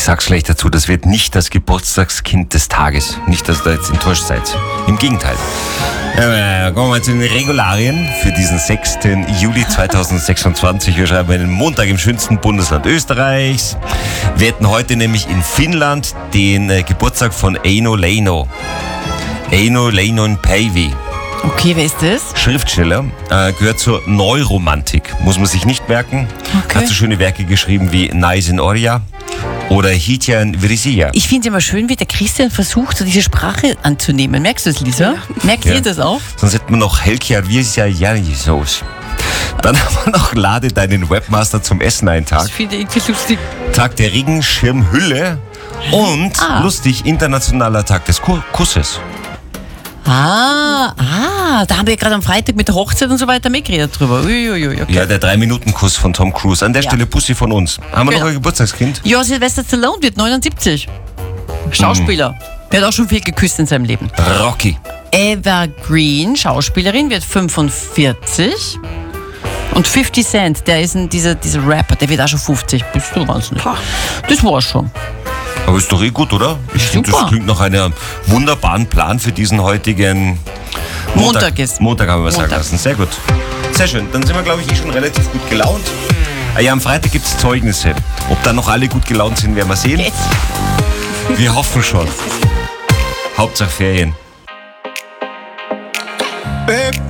Ich sag's gleich dazu, das wird nicht das Geburtstagskind des Tages. Nicht, dass ihr da jetzt enttäuscht seid. Im Gegenteil. Kommen wir mal zu den Regularien für diesen 6. Juli 2026. Wir schreiben einen Montag im schönsten Bundesland Österreichs. Wir hätten heute nämlich in Finnland den Geburtstag von Eino Leino. Eino Leino-Päivi. Okay, wer ist das? Schriftsteller, gehört zur Neuromantik. Muss man sich nicht merken. Okay. Hat so schöne Werke geschrieben wie Naisen Orja oder Hitjan Virisia. Ich finde es immer schön, wie der Christian versucht, so diese Sprache anzunehmen. Merkst du das, Lisa? Merkt ihr das auch? Sonst hätten wir noch Helkia Virisia Janisos. Dann haben wir noch Lade deinen Webmaster zum Essen einen Tag. Das finde ich irgendwie lustig. Tag der Regenschirmhülle und lustig internationaler Tag des Kusses. Da haben wir gerade am Freitag mit der Hochzeit und so weiter mitgeredet drüber. Uiuiui, okay. Ja, der 3-Minuten-Kuss von Tom Cruise. An der Stelle Pussy von uns. Haben wir noch ein Geburtstagskind? Ja, Sylvester Stallone wird 79. Schauspieler. Der hat auch schon viel geküsst in seinem Leben. Rocky. Eva Green, Schauspielerin, wird 45. Und 50 Cent, der ist dieser Rapper, der wird auch schon 50. Bist du wahnsinnig. Das war's schon. Aber ist doch gut, oder? Ich finde, das klingt nach einem wunderbaren Plan für diesen heutigen Montag haben wir sagen lassen. Sehr gut. Sehr schön. Dann sind wir, glaube ich, schon relativ gut gelaunt. Ja, am Freitag gibt es Zeugnisse. Ob da noch alle gut gelaunt sind, werden wir sehen. Wir hoffen schon. Hauptsache Ferien.